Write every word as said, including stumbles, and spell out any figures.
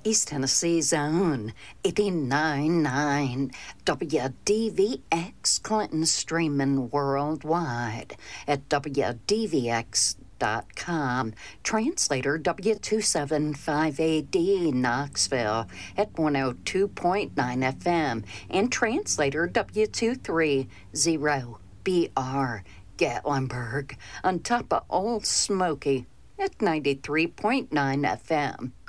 East Tennessee's own eighty-nine point nine W D V X Clinton, streaming worldwide at W D V X dot com. Translator W two seventy-five A D Knoxville at one oh two point nine F M, and translator W two thirty B R Gatlinburg on top of Old Smoky at ninety-three point nine F M.